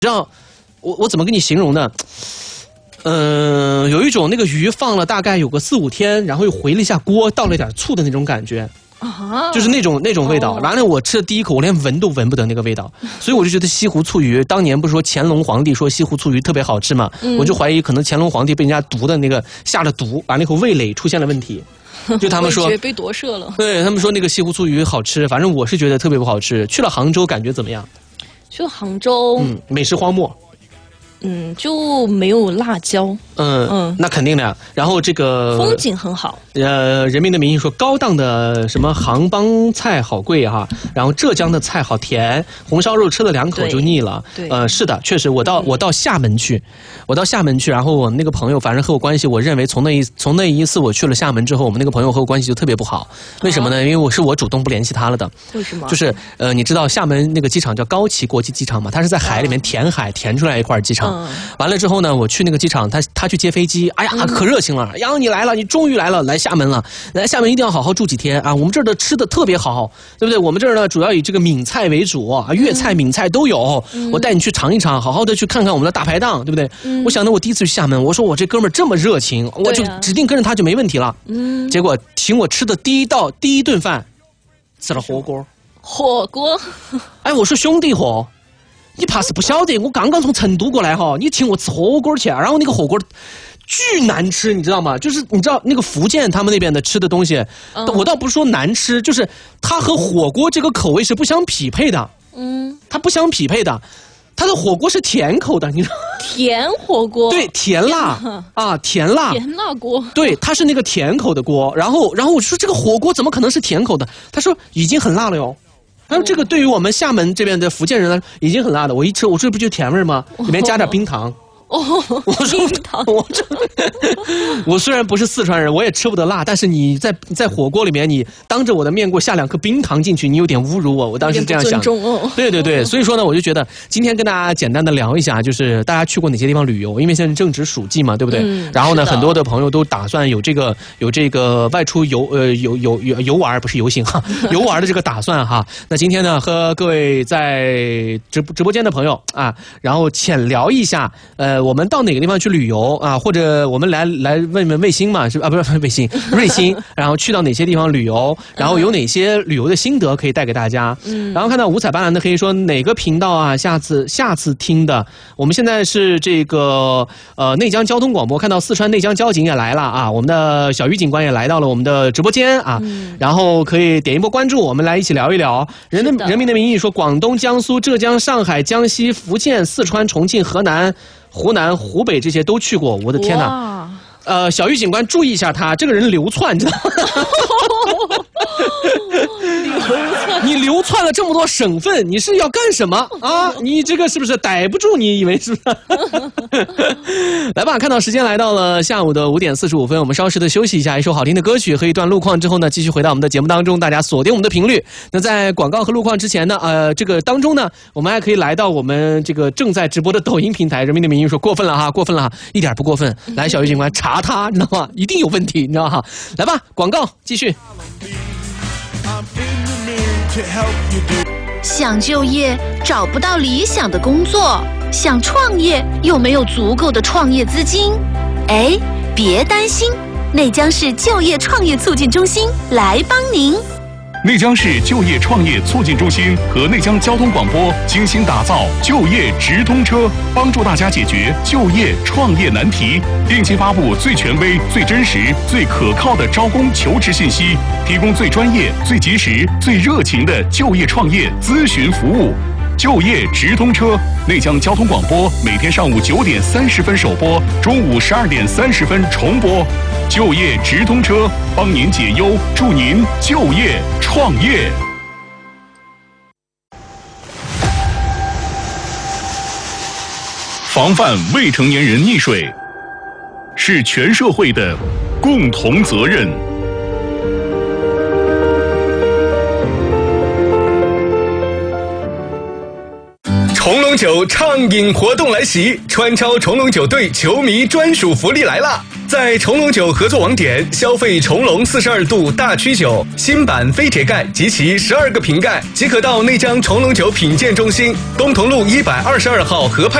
知道我怎么跟你形容呢？有一种那个鱼放了大概有个4、5天，然后又回了一下锅，倒了一点醋的那种感觉。就是那种味道。完了，我吃的第一口，我连闻都闻不得那个味道，所以我就觉得西湖醋鱼，当年不是说乾隆皇帝说西湖醋鱼特别好吃嘛，我就怀疑可能乾隆皇帝被人家毒的那个下了毒，把那口味蕾出现了问题。就他们说被夺舍了。 对他们说那个西湖醋鱼好吃，反正我是觉得特别不好吃。去了杭州感觉怎么样？ 去了杭州， 美食荒漠。 就没有辣椒。 那肯定的呀。然后这个风景很好。 人民的名义说高档的什么杭帮菜好贵哈，然后浙江的菜好甜，红烧肉吃了2口就腻了。 对， 是的，确实，我到厦门去，然后我们那个朋友，反正和我关系，我认为从那一次我去了厦门之后，我们那个朋友和我关系就特别不好。为什么呢？因为我主动不联系他了的。 为什么？ 就是你知道厦门那个机场叫高崎国际机场嘛，它是在海里面填海填出来一块机场。完了之后呢，我去那个机场，他去接飞机，哎呀，可热情了，哎呀，你来了，你终于来了，来厦门了，来厦门一定要好好住几天啊！我们这儿的吃的特别好，对不对？我们这儿呢主要以这个闽菜为主啊，粤菜、闽菜都有，我带你去尝一尝，好好的去看看我们的大排档，对不对？我想着我第一次去厦门，我说我这哥们儿这么热情，我就指定跟着他就没问题了。结果请我吃的第一顿饭，吃了火锅。哎，我说兄弟伙。你怕是不晓得，我刚刚从成都过来哈，你请我吃火锅去，然后那个火锅巨难吃，你知道吗？就是你知道那个福建他们那边的吃的东西，我倒不是说难吃，就是它和火锅这个口味是不相匹配的。它不相匹配的，它的火锅是甜口的，你知道？ 甜火锅。对， 甜辣啊，甜辣锅。 对，它是那个甜口的锅，然后我说这个火锅怎么可能是甜口的？他说已经很辣了哟。然后这个对于我们厦门这边的福建人呢，已经很辣的。我一吃，我说这不就甜味吗？里面加点冰糖。我说我虽然不是四川人，我也吃不得辣，但是你在火锅里面，你当着我的面给我下2颗冰糖进去，你有点侮辱我。我当时这样想。对，所以说呢，我就觉得今天跟大家简单的聊一下，就是大家去过哪些地方旅游，因为现在正值暑季嘛，对不对？然后呢，很多的朋友都打算有这个外出游玩，不是游行哈，游玩的这个打算哈。那今天呢，和各位在直播间的朋友啊，然后浅聊一下，我们到哪个地方去旅游啊？或者我们来问问卫星嘛，是吧？不是卫星，瑞星，然后去到哪些地方旅游，然后有哪些旅游的心得可以带给大家。然后看到五彩斑斓的可以说哪个频道啊？下次听的，我们现在是这个内江交通广播，看到四川内江交警也来了啊，我们的小于警官也来到了我们的直播间啊，然后可以点一波关注，我们来一起聊一聊。人民的名义说，广东、江苏、浙江、上海、江西、福建、四川、重庆、河南、湖南、湖北这些都去过，我的天哪！小玉警官注意一下他，这个人流窜，知道吗？你流窜了这么多省份，你是要干什么啊？你这个是不是逮不住？你以为是不是？来吧，看到时间来到了下午的5点45分，我们稍事的休息一下，一首好听的歌曲和一段路况之后呢，继续回到我们的节目当中，大家锁定我们的频率。那在广告和路况之前呢，这个当中呢，我们还可以来到我们这个正在直播的抖音平台。人民的名义说过分了哈，过分了哈，一点不过分。来，小玉警官查他，你知道吗？一定有问题，你知道哈？来吧，广告继续。 想就业找不到理想的工作，想创业又没有足够的创业资金，哎，别担心，内江市就业创业促进中心来帮您。 内江市就业创业促进中心和内江交通广播精心打造就业直通车，帮助大家解决就业创业难题，定期发布最权威、最真实、最可靠的招工求职信息，提供最专业、最及时、最热情的就业创业咨询服务。就业直通车，内江交通广播每天上午9点30分首播，中午12点30分重播。就业直通车，帮您解忧，助您就业创业。防范未成年人溺水，是全社会的共同责任。 重龙酒畅饮活动来袭，川超重龙酒队球迷专属福利来了！ 在重龙酒合作网点消费重龙42度大曲酒新版飞铁盖及其12个瓶盖，即可到内江重龙酒品鉴中心东同路122号河畔